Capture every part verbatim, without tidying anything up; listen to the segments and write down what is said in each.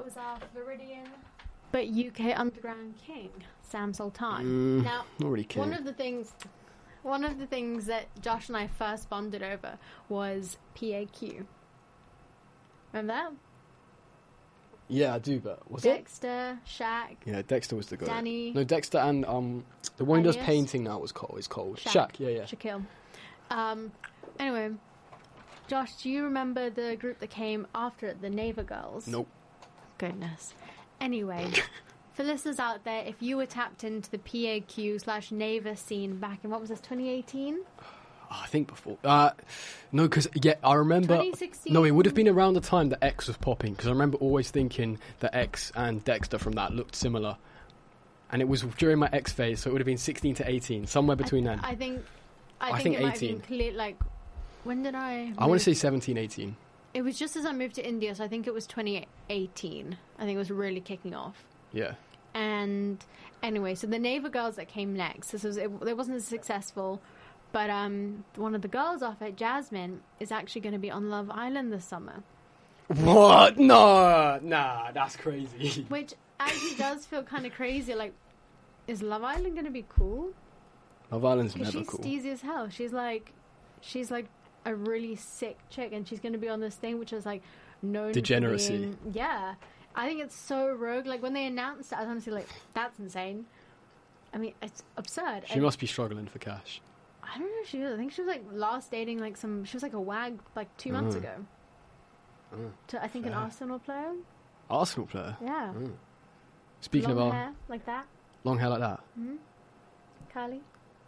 was our Floridian but U K underground king, Sam Sultan. Mm, now, not really king. one of the things, one of the things that Josh and I first bonded over was P A Q. Remember that? Yeah, I do, but was Dexter, it? Shaq. Yeah, Dexter was the guy. Danny. No, Dexter and um the one who does Elias? painting now was called. Is called Shaq. Shaq. Yeah, yeah. Shaquille. Um, anyway, Josh, do you remember the group that came after it, the Neva Girls? Nope. Goodness. Anyway, for listeners out there, if you were tapped into the P A Q slash Neva scene back in, what was this, twenty eighteen? Oh, I think before. Uh, no, because, yeah, I remember... twenty sixteen? No, it would have been around the time that X was popping, because I remember always thinking that X and Dexter from that looked similar. And it was during my X phase, so it would have been sixteen to eighteen, somewhere between I, then. I think... I, I think, think it might have eighteen. been clear, like... When did I... I want move? to say seventeen, eighteen. It was just as I moved to India, so I think it was twenty eighteen. I think it was really kicking off. Yeah. And anyway, so the Neva Girls that came next, this was it, it wasn't as successful, but um, one of the girls off it, Jasmine, is actually going to be on Love Island this summer. What? No, nah, that's crazy. Which actually does feel kind of crazy. Like, is Love Island going to be cool? Love Island's Because never she's cool. steezy as hell. She's like, she's like a really sick chick, and she's going to be on this thing which is like known for Degeneracy. being- yeah. I think it's so rogue. Like, when they announced it, I was honestly like, that's insane. I mean, it's absurd. She And must be struggling for cash. I don't know if she was. I think she was like last dating like some. She was like a wag like two months Mm. ago. Mm. To I think an Fair. Arsenal player. Arsenal player? Yeah. Mm. Speaking Long of our hair like that. long hair like that. Hmm. Kylie.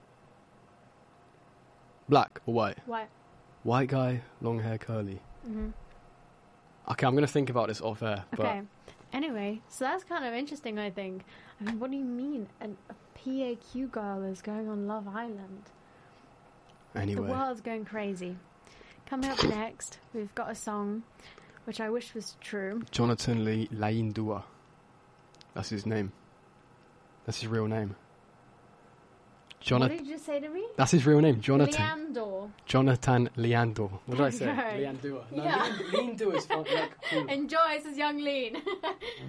Black or white? White. White guy, long hair, curly. Mm-hmm. Okay, I'm going to think about this off air. But Okay. Anyway, so that's kind of interesting. I think. I mean, what do you mean an, a P A Q girl is going on Love Island? Anyway. The world's going crazy. Coming up next, we've got a song which I wish was true. Jonathan Lee Laindua. That's his name. That's his real name. Jonathan. What did you just say to me? That's his real name, Jonathan. Leandor. Jonathan Leandor. What did I say? Right. Leandua. No, Yeah. Leandua is fun, like cool. Enjoy, this is Young Lean.